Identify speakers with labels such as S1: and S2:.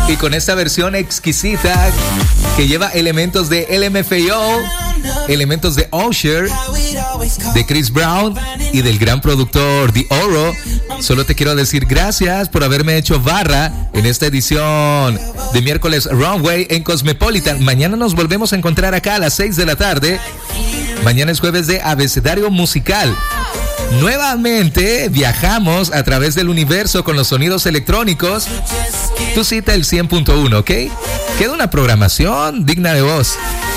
S1: Y con esta versión exquisita que lleva elementos de LMFAO, elementos de Usher, de Chris Brown y del gran productor The Oro, solo te quiero decir gracias por haberme hecho barra en esta edición de miércoles Runway en Cosmopolitan. Mañana nos volvemos a encontrar acá a las 6 de la tarde. Mañana es jueves de Abecedario Musical. Nuevamente viajamos a través del universo con los sonidos electrónicos. Tu cita el 100.1, ¿ok? Queda una programación digna de vos.